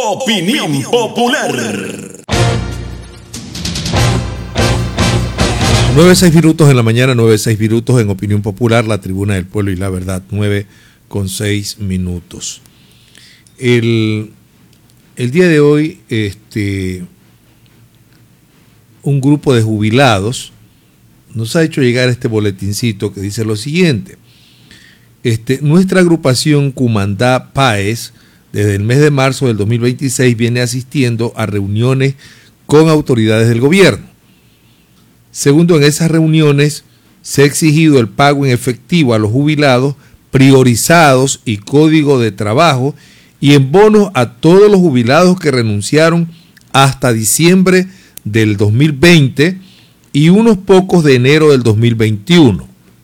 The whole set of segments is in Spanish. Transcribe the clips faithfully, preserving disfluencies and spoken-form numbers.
Opinión Popular. nueve seis minutos en la mañana, nueve seis minutos en Opinión Popular, la tribuna del pueblo y la verdad, nueve con seis minutos. El, el día de hoy, este, un grupo de jubilados nos ha hecho llegar este boletincito que dice lo siguiente. Este, nuestra agrupación Cumandá Páez, desde el mes de marzo del dos mil veintiséis, viene asistiendo a reuniones con autoridades del gobierno. Segundo, en esas reuniones se ha exigido el pago en efectivo a los jubilados priorizados y código de trabajo y en bonos a todos los jubilados que renunciaron hasta diciembre del dos mil veinte y unos pocos de enero del dos mil veintiuno.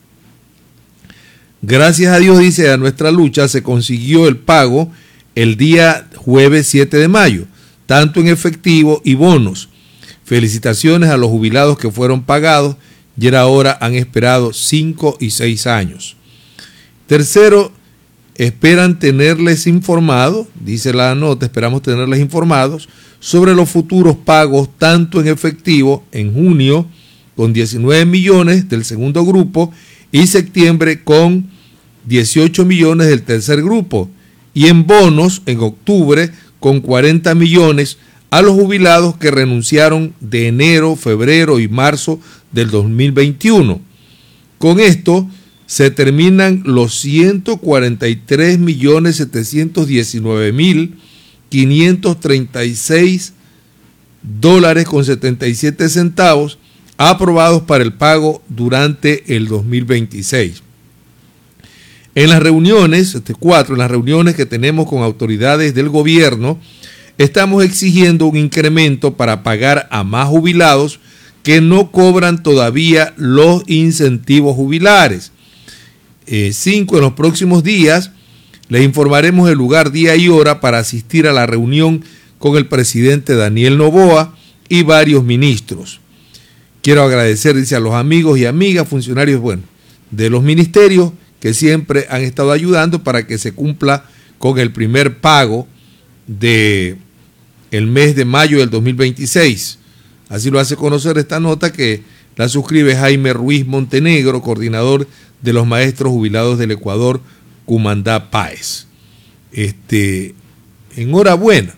Gracias a Dios, dice, a nuestra lucha se consiguió el pago el día jueves siete de mayo, tanto en efectivo y bonos. Felicitaciones a los jubilados que fueron pagados y ahora han esperado cinco y seis años. Tercero, esperan tenerles informados, dice la nota, esperamos tenerles informados sobre los futuros pagos tanto en efectivo en junio con diecinueve millones del segundo grupo y septiembre con dieciocho millones del tercer grupo y en bonos en octubre con cuarenta millones a los jubilados que renunciaron de enero, febrero y marzo del dos mil veintiuno. Con esto se terminan los ciento cuarenta y tres millones setecientos diecinueve mil quinientos treinta y seis dólares con setenta y siete centavos aprobados para el pago durante el dos mil veintiséis. En las reuniones, este cuatro, en las reuniones que tenemos con autoridades del gobierno, estamos exigiendo un incremento para pagar a más jubilados que no cobran todavía los incentivos jubilares. Eh, cinco, en los próximos días les informaremos el lugar, día y hora para asistir a la reunión con el presidente Daniel Noboa y varios ministros. Quiero agradecer, dice, a los amigos y amigas, funcionarios, bueno, de los ministerios que siempre han estado ayudando para que se cumpla con el primer pago de el mes de mayo del dos mil veintiséis. Así lo hace conocer esta nota que la suscribe Jaime Ruiz Montenegro, coordinador de los maestros jubilados del Ecuador, Cumandá Páez. Este, enhorabuena,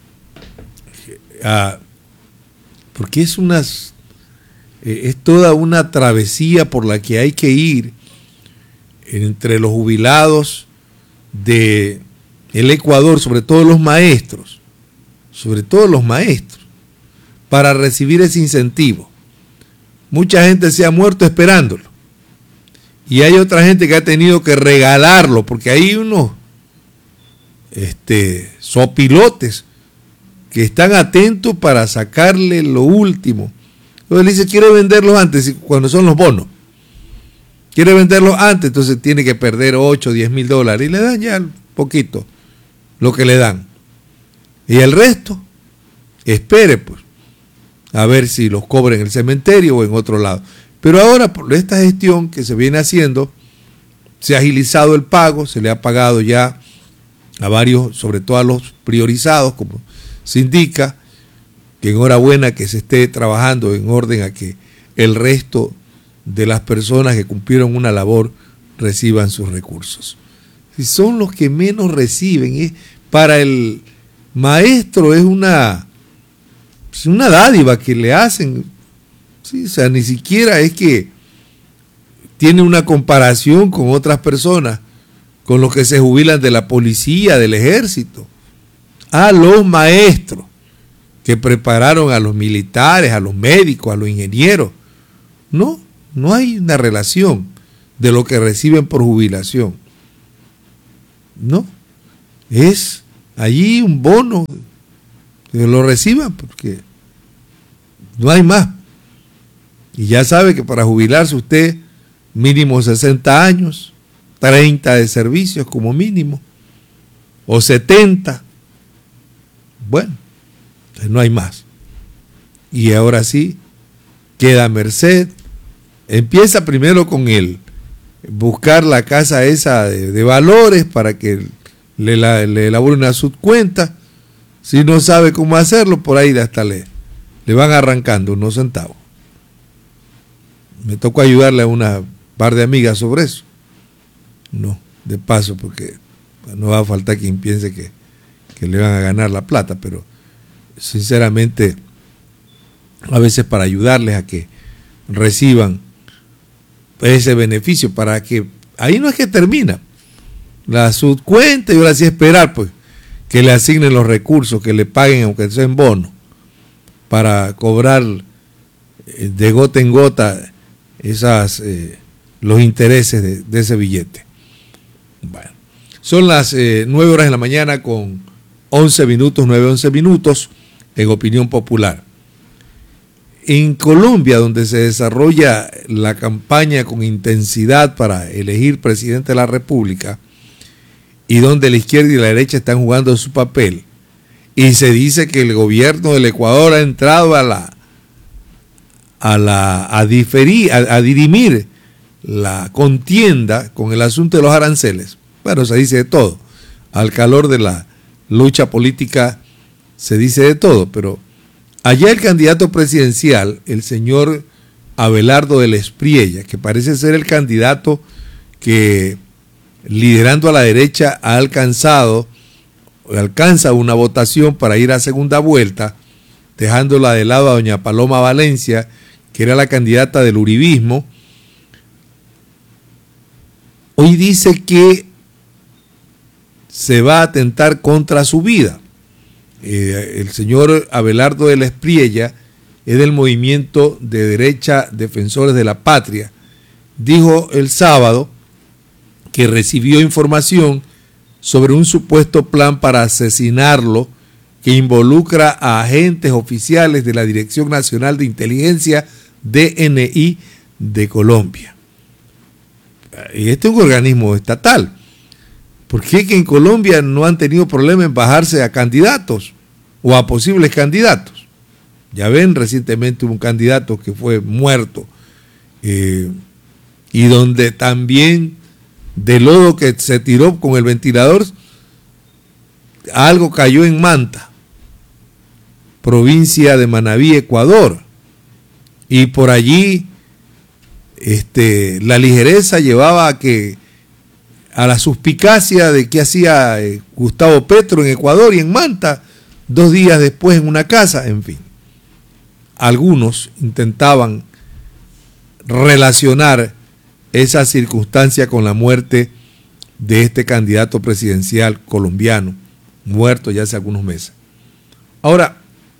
ah, porque es unas, eh, es toda una travesía por la que hay que ir entre los jubilados de el Ecuador, sobre todo los maestros, sobre todo los maestros, para recibir ese incentivo. Mucha gente se ha muerto esperándolo. Y hay otra gente que ha tenido que regalarlo, porque hay unos este, sopilotes que están atentos para sacarle lo último. Entonces le dice, quiere venderlos antes, cuando son los bonos. Quiere venderlos antes, entonces tiene que perder ocho o diez mil dólares. Y le dan ya poquito lo que le dan. Y el resto, espere pues, a ver si los cobra en el cementerio o en otro lado. Pero ahora, por esta gestión que se viene haciendo, se ha agilizado el pago, se le ha pagado ya a varios, sobre todo a los priorizados, como se indica, que enhorabuena que se esté trabajando en orden a que el resto de las personas que cumplieron una labor reciban sus recursos. Si son los que menos reciben, es, para el maestro es una, es una dádiva que le hacen. Sí, o sea, ni siquiera es que tiene una comparación con otras personas, con los que se jubilan de la policía, del ejército, a los maestros que prepararon a los militares, a los médicos, a los ingenieros. No, no hay una relación de lo que reciben por jubilación. No, es allí un bono que lo reciban porque no hay más. Y ya sabe que para jubilarse usted mínimo sesenta años, treinta de servicios como mínimo, o setenta. Bueno, no hay más. Y ahora sí, queda a merced. Empieza primero con el buscar la casa esa de, de valores para que le, la, le elabore una subcuenta. si no sabe cómo hacerlo, por ahí hasta le, le van arrancando unos centavos. Me tocó ayudarle a una par de amigas sobre eso. No, de paso, porque no va a faltar quien piense que, que le van a ganar la plata, pero sinceramente, a veces para ayudarles a que reciban ese beneficio, para que, ahí no es que termina, la subcuenta y ahora sí esperar, pues, que le asignen los recursos, que le paguen, aunque sea en bono, para cobrar de gota en gota esas eh, los intereses de, de ese billete. Bueno, son las eh, nueve horas de la mañana con once minutos, nueve, once minutos en Opinión Popular. En Colombia, donde se desarrolla la campaña con intensidad para elegir presidente de la República y donde la izquierda y la derecha están jugando su papel, y se dice que el gobierno del Ecuador ha entrado a la a la a diferir, a, a dirimir la contienda con el asunto de los aranceles. Bueno, se dice de todo. Al calor de la lucha política se dice de todo, pero allá el candidato presidencial, el señor Abelardo del Espriella, que parece ser el candidato que, liderando a la derecha, ha alcanzado, alcanza una votación para ir a segunda vuelta, dejándola de lado a doña Paloma Valencia, que era la candidata del uribismo. Hoy dice que se va a atentar contra su vida. Eh, el señor Abelardo de la Espriella es del movimiento de derecha Defensores de la Patria. Dijo el sábado que recibió información sobre un supuesto plan para asesinarlo que involucra a agentes oficiales de la Dirección Nacional de Inteligencia, D N I, de Colombia. Y este es un organismo estatal. ¿Por qué que en Colombia no han tenido problema en bajarse a candidatos o a posibles candidatos? Ya ven, recientemente hubo un candidato que fue muerto eh, y donde también de lodo que se tiró con el ventilador, algo cayó en Manta, provincia de Manabí, Ecuador, y por allí este, la ligereza llevaba a que a la suspicacia de qué hacía eh, Gustavo Petro en Ecuador y en Manta, dos días después en una casa, en fin. Algunos intentaban relacionar esa circunstancia con la muerte de este candidato presidencial colombiano, muerto ya hace algunos meses. Ahora,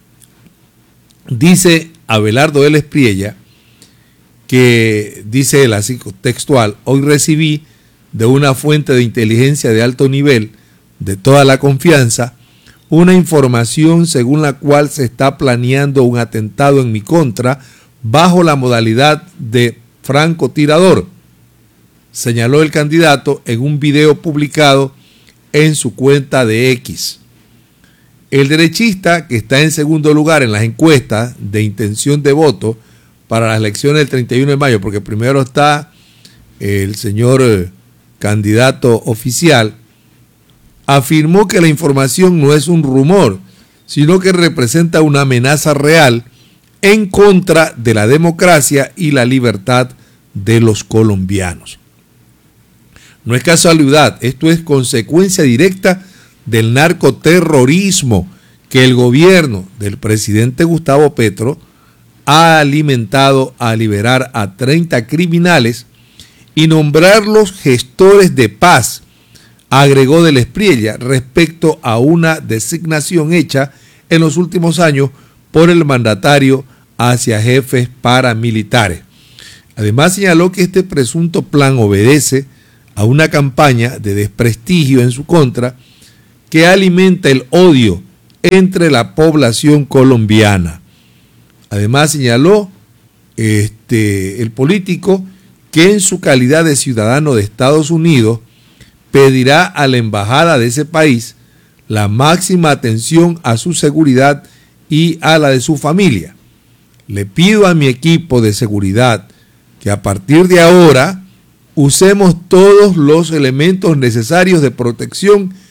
dice Abelardo del Espriella, que dice él así textual: hoy recibí de una fuente de inteligencia de alto nivel, de toda la confianza, una información según la cual se está planeando un atentado en mi contra bajo la modalidad de francotirador, señaló el candidato en un video publicado en su cuenta de X. El derechista, que está en segundo lugar en las encuestas de intención de voto para las elecciones del treinta y uno de mayo, porque primero está el señor eh, candidato oficial, afirmó que la información no es un rumor, sino que representa una amenaza real en contra de la democracia y la libertad de los colombianos. No es casualidad, esto es consecuencia directa del narcoterrorismo que el gobierno del presidente Gustavo Petro ha alimentado a liberar a treinta criminales y nombrarlos gestores de paz, agregó del Espriella respecto a una designación hecha en los últimos años por el mandatario hacia jefes paramilitares. Además señaló que este presunto plan obedece a una campaña de desprestigio en su contra que alimenta el odio entre la población colombiana. Además señaló este, el político que en su calidad de ciudadano de Estados Unidos pedirá a la embajada de ese país la máxima atención a su seguridad y a la de su familia. Le pido a mi equipo de seguridad que a partir de ahora usemos todos los elementos necesarios de protección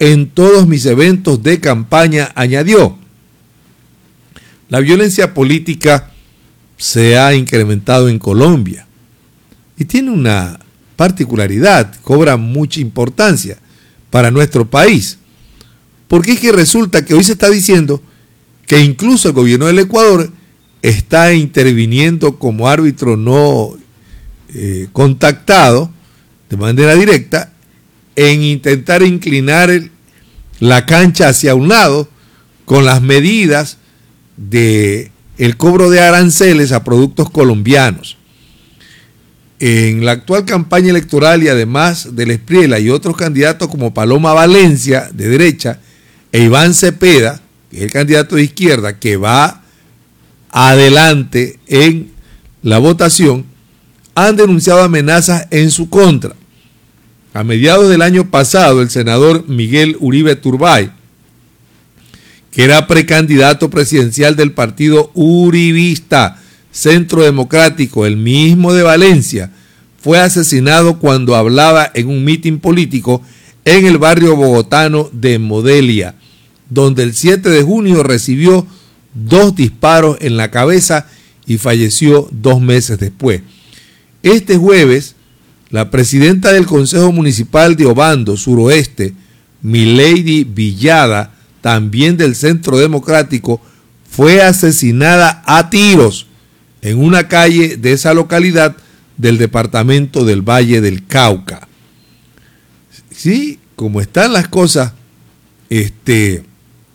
en todos mis eventos de campaña, añadió. La violencia política se ha incrementado en Colombia y tiene una particularidad, cobra mucha importancia para nuestro país, porque es que resulta que hoy se está diciendo que incluso el gobierno del Ecuador está interviniendo como árbitro no eh, contactado de manera directa en intentar inclinar el, la cancha hacia un lado con las medidas de el cobro de aranceles a productos colombianos. En la actual campaña electoral y además del Espriella y otros candidatos como Paloma Valencia, de derecha, e Iván Cepeda, que es el candidato de izquierda, que va adelante en la votación, han denunciado amenazas en su contra. A mediados del año pasado, el senador Miguel Uribe Turbay, que era precandidato presidencial del partido uribista Centro Democrático, el mismo de Valencia, fue asesinado cuando hablaba en un mitin político en el barrio bogotano de Modelia, donde el siete de junio recibió dos disparos en la cabeza y falleció dos meses después. Este jueves, la presidenta del Consejo Municipal de Obando, Suroeste, Milady Villada, también del Centro Democrático, fue asesinada a tiros en una calle de esa localidad del departamento del Valle del Cauca. Sí, como están las cosas, este,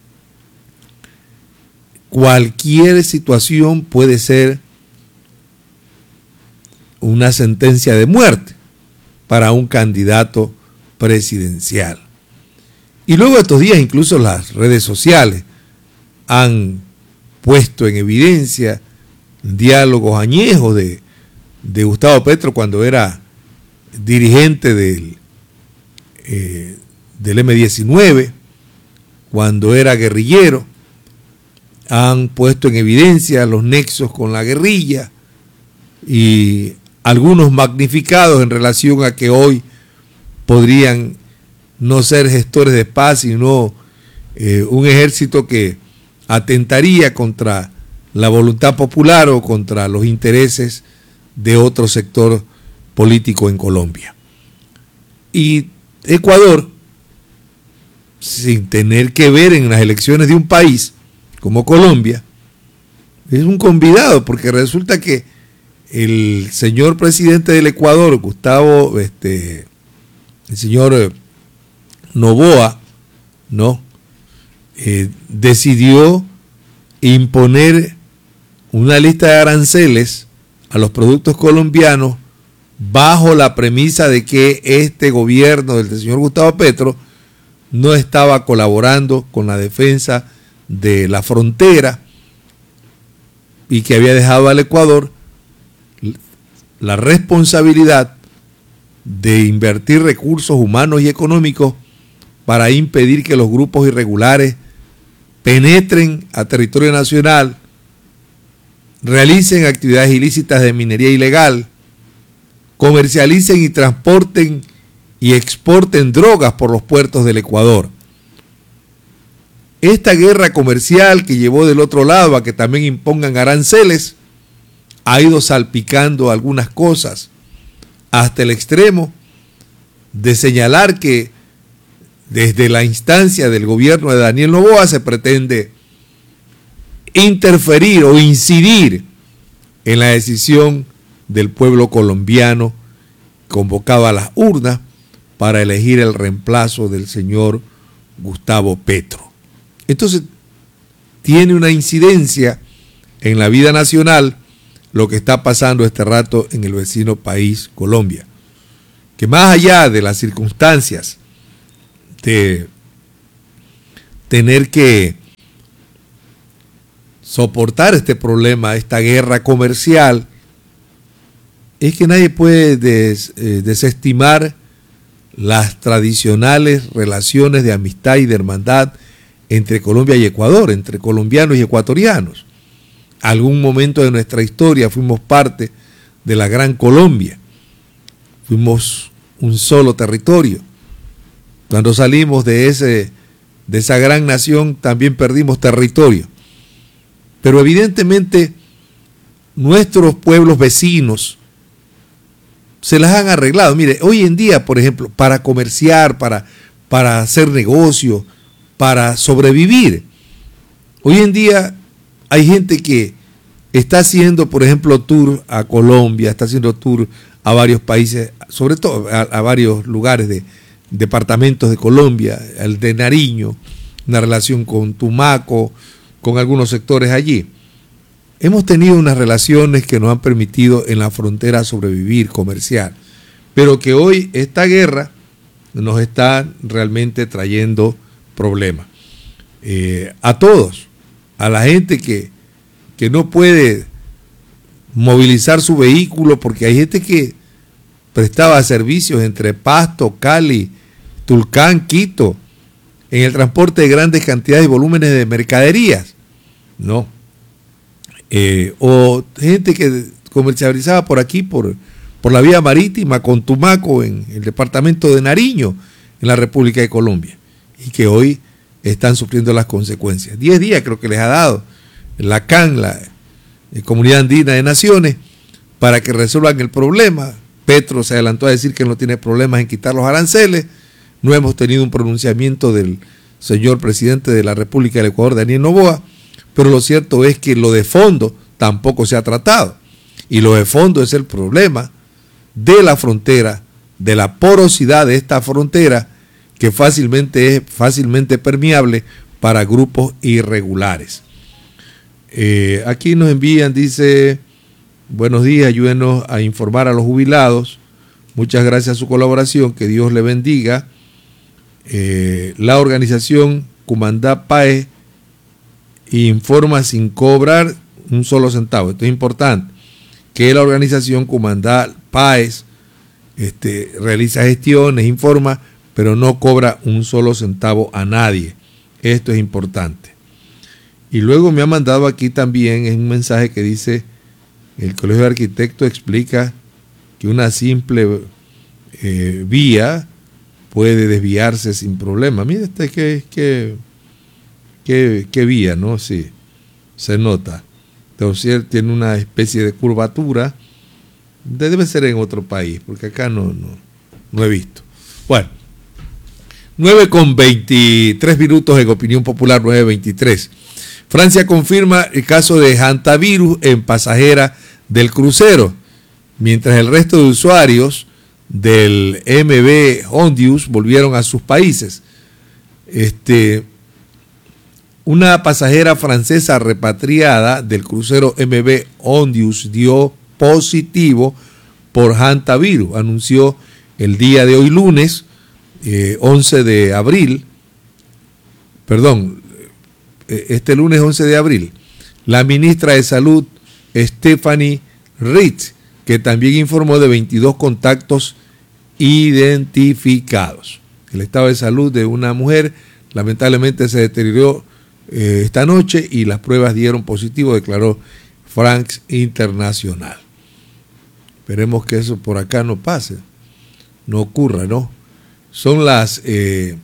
cualquier situación puede ser una sentencia de muerte para un candidato presidencial. Y luego estos días incluso las redes sociales han puesto en evidencia diálogos añejos de, de Gustavo Petro cuando era dirigente del, eh, del eme diecinueve, cuando era guerrillero. Han puesto en evidencia los nexos con la guerrilla y algunos magnificados en relación a que hoy podrían no ser gestores de paz, sino eh, un ejército que atentaría contra la voluntad popular o contra los intereses de otro sector político en Colombia. Y Ecuador, sin tener que ver en las elecciones de un país como Colombia, es un convidado, porque resulta que el señor presidente del Ecuador, Gustavo, este, el señor Noboa, ¿no? Eh, decidió imponer una lista de aranceles a los productos colombianos bajo la premisa de que este gobierno del señor Gustavo Petro no estaba colaborando con la defensa de la frontera y que había dejado al Ecuador la responsabilidad de invertir recursos humanos y económicos para impedir que los grupos irregulares penetren a territorio nacional, realicen actividades ilícitas de minería ilegal, comercialicen y transporten y exporten drogas por los puertos del Ecuador. Esta guerra comercial que llevó del otro lado a que también impongan aranceles ha ido salpicando algunas cosas hasta el extremo de señalar que desde la instancia del gobierno de Daniel Noboa se pretende interferir o incidir en la decisión del pueblo colombiano convocado a las urnas para elegir el reemplazo del señor Gustavo Petro. Entonces, tiene una incidencia en la vida nacional lo que está pasando este rato en el vecino país Colombia, que más allá de las circunstancias de tener que soportar este problema, esta guerra comercial, es que nadie puede des, eh, desestimar las tradicionales relaciones de amistad y de hermandad entre Colombia y Ecuador, entre colombianos y ecuatorianos. Algún momento de nuestra historia fuimos parte de la Gran Colombia, fuimos un solo territorio, Cuando salimos de, ese, de esa gran nación también perdimos territorio. Pero evidentemente nuestros pueblos vecinos se las han arreglado. Mire, hoy en día, por ejemplo, para comerciar, para, para hacer negocio, para sobrevivir, hoy en día hay gente que está haciendo, por ejemplo, tour a Colombia, está haciendo tour a varios países, sobre todo a, a varios lugares de departamentos de Colombia, el de Nariño, una relación con Tumaco, con algunos sectores allí. Hemos tenido unas relaciones que nos han permitido en la frontera sobrevivir, comerciar, pero que hoy esta guerra nos está realmente trayendo problemas. Eh, a todos, a la gente que, que no puede movilizar su vehículo, porque hay gente que prestaba servicios entre Pasto, Cali, Tulcán, Quito, en el transporte de grandes cantidades y volúmenes de mercaderías, ¿no? Eh, o gente que comercializaba por aquí, por, por la vía marítima, con Tumaco, en el departamento de Nariño, en la República de Colombia, y que hoy están sufriendo las consecuencias. Diez días creo que les ha dado la C A N, la Comunidad Andina de Naciones, para que resuelvan el problema. Petro se adelantó a decir que no tiene problemas en quitar los aranceles. No hemos tenido un pronunciamiento del señor presidente de la República del Ecuador, Daniel Noboa, pero lo cierto es que lo de fondo tampoco se ha tratado. Y lo de fondo es el problema de la frontera, de la porosidad de esta frontera, que fácilmente es fácilmente permeable para grupos irregulares. Eh, aquí nos envían, dice, buenos días, ayúdenos a informar a los jubilados. Muchas gracias a su colaboración, que Dios le bendiga. Eh, la organización Cumandá Páez informa sin cobrar un solo centavo. Esto es importante, que la organización Cumandá Páez este, realiza gestiones, informa, pero no cobra un solo centavo a nadie. Esto es importante. Y luego me ha mandado aquí también un mensaje que dice: el Colegio de Arquitectos explica que una simple eh, vía puede desviarse sin problema. Mire este que, que, que, que vía, ¿no? Sí, se nota. Entonces tiene una especie de curvatura. Debe ser en otro país, porque acá no, no, no he visto. Bueno, nueve con veintitrés minutos en Opinión Popular, nueve veintitrés. Francia confirma el caso de hantavirus en pasajera del crucero, mientras el resto de usuarios del M V Hondius volvieron a sus países. Este, una pasajera francesa repatriada del crucero M V Hondius dio positivo por hantavirus, anunció el día de hoy lunes, eh, once de abril, perdón, este lunes once de abril, la ministra de Salud, Stephanie Ritz, que también informó de veintidós contactos identificados. El estado de salud de una mujer lamentablemente se deterioró eh, esta noche y las pruebas dieron positivo, declaró France Internacional. Esperemos que eso por acá no pase, no ocurra, ¿no? Son las eh,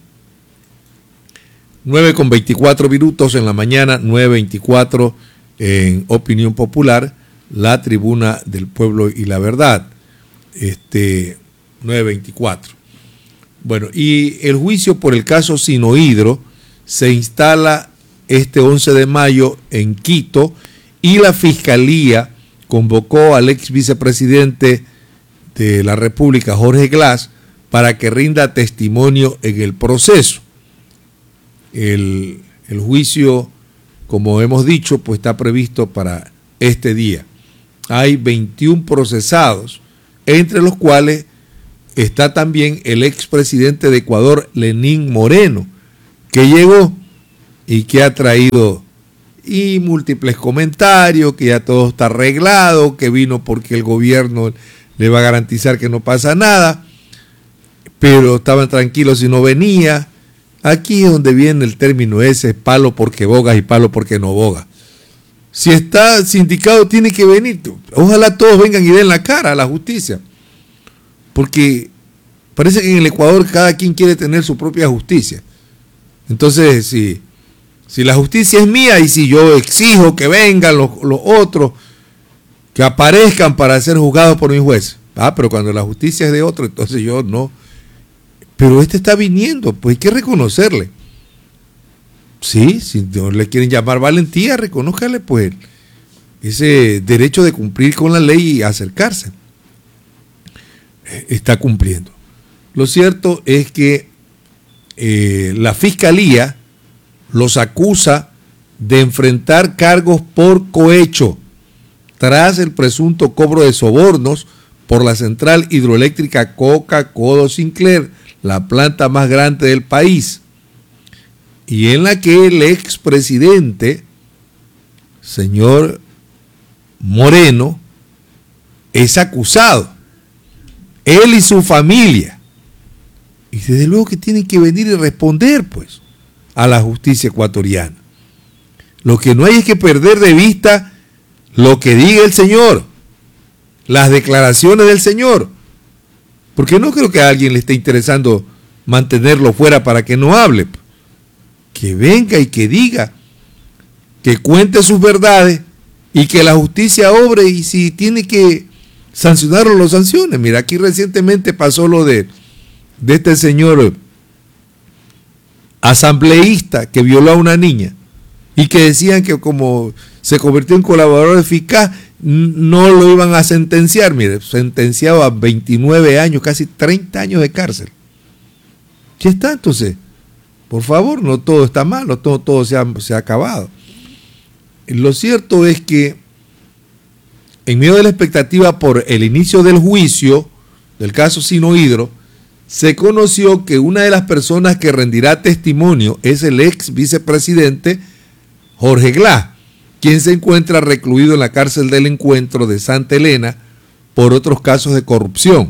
nueve con veinticuatro minutos en la mañana, nueve veinticuatro en Opinión Popular, la tribuna del pueblo y la verdad, este, nueve veinticuatro. Bueno, y el juicio por el caso Sinohidro se instala este once de mayo en Quito y la Fiscalía convocó al ex vicepresidente de la República, Jorge Glass, para que rinda testimonio en el proceso. El, el juicio, como hemos dicho, pues está previsto para este día. Hay veintiún procesados, entre los cuales está también el expresidente de Ecuador, Lenín Moreno, que llegó y que ha traído y múltiples comentarios, que ya todo está arreglado, que vino porque el gobierno le va a garantizar que no pasa nada, pero estaban tranquilos si no venía. Aquí es donde viene el término ese, palo porque bogas y palo porque no bogas. Si está sindicado, tiene que venir. Ojalá todos vengan y den la cara a la justicia. Porque Parece que en el Ecuador cada quien quiere tener su propia justicia. Entonces, si, si la justicia es mía y si yo exijo que vengan los, los otros, que aparezcan para ser juzgados por mi juez. Ah, pero cuando la justicia es de otro, entonces yo no. Pero este está viniendo, pues hay que reconocerle. Sí, si no le quieren llamar valentía, reconózcale pues ese derecho de cumplir con la ley y acercarse. Está cumpliendo. Lo cierto es que eh, la Fiscalía los acusa de enfrentar cargos por cohecho tras el presunto cobro de sobornos por la central hidroeléctrica Coca-Codo Sinclair, la planta más grande del país, y en la que el expresidente, señor Moreno, es acusado, él y su familia. Y desde luego que tienen que venir y responder, pues, a la justicia ecuatoriana. Lo que no hay es que perder de vista lo que diga el señor, las declaraciones del señor, porque no creo que a alguien le esté interesando mantenerlo fuera para que no hable. Que venga y que diga, que cuente sus verdades y que la justicia obre, y si tiene que sancionarlo, lo sancione. Mira, aquí recientemente pasó lo de de este señor asambleísta que violó a una niña y que decían que como se convirtió en colaborador eficaz no lo iban a sentenciar. Mire, sentenciado a veintinueve años, casi treinta años de cárcel. Ya está, entonces, por favor, no todo está mal, no todo, todo se ha, se ha acabado. Lo cierto es que en medio de la expectativa por el inicio del juicio del caso Sinohydro, se conoció que una de las personas que rendirá testimonio es el ex vicepresidente Jorge Glass, quien se encuentra recluido en la cárcel del Encuentro de Santa Elena por otros casos de corrupción.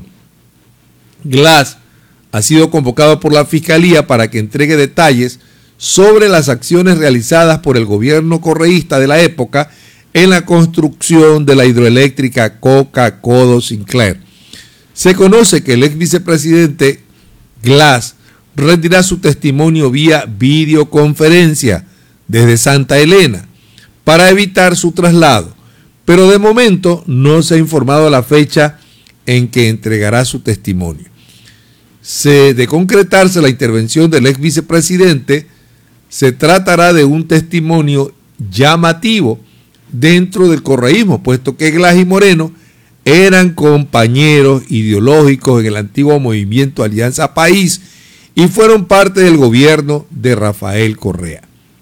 Glass ha sido convocado por la Fiscalía para que entregue detalles sobre las acciones realizadas por el gobierno correísta de la época en la construcción de la hidroeléctrica Coca-Codo Sinclair. Se conoce que el ex vicepresidente Glass rendirá su testimonio vía videoconferencia desde Santa Elena para evitar su traslado, pero de momento no se ha informado la fecha en que entregará su testimonio. Se, de concretarse la intervención del ex vicepresidente, se tratará de un testimonio llamativo dentro del correísmo, puesto que Glass y Moreno eran compañeros ideológicos en el antiguo movimiento Alianza País y fueron parte del gobierno de Rafael Correa.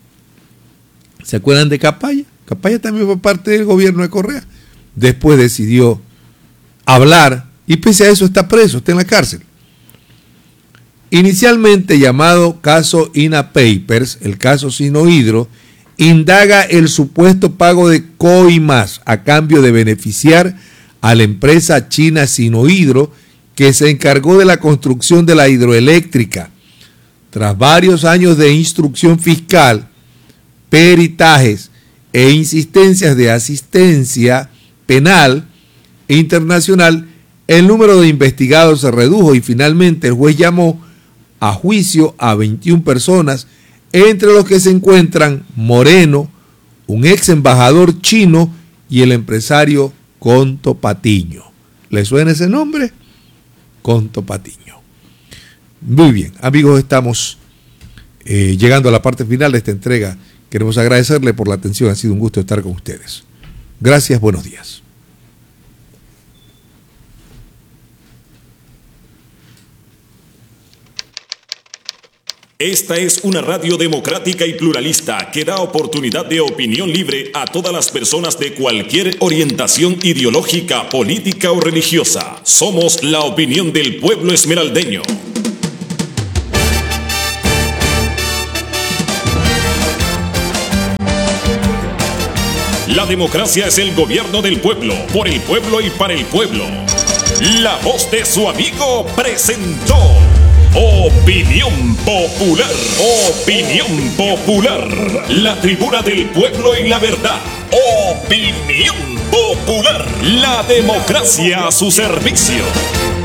¿Se acuerdan de Capaya? Capaya también fue parte del gobierno de Correa. Después decidió hablar y pese a eso está preso, está en la cárcel. Inicialmente llamado caso INA Papers, el caso Sinohydro, indaga el supuesto pago de coimas a cambio de beneficiar a la empresa china Sinohydro, que se encargó de la construcción de la hidroeléctrica. Tras varios años de instrucción fiscal, peritajes e insistencias de asistencia penal e internacional, el número de investigados se redujo y finalmente el juez llamó a juicio a veintiuna personas, entre los que se encuentran Moreno, un ex embajador chino y el empresario Conto Patiño. ¿Le suena ese nombre? Conto Patiño. Muy bien, amigos, estamos eh, llegando a la parte final de esta entrega. Queremos agradecerle por la atención, ha sido un gusto estar con ustedes. Gracias, buenos días. Esta es una radio democrática y pluralista que da oportunidad de opinión libre a todas las personas de cualquier orientación ideológica, política o religiosa. Somos la opinión del pueblo esmeraldeño. La democracia es el gobierno del pueblo, por el pueblo y para el pueblo. La voz de su amigo presentó Opinión Popular. Opinión Popular. La tribuna del pueblo y la verdad. Opinión Popular. La democracia a su servicio.